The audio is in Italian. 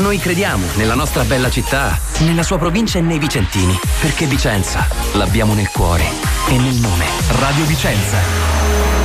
noi crediamo nella nostra bella città, nella sua provincia e nei vicentini, perché Vicenza l'abbiamo nel cuore e nel nome. Radio Vicenza.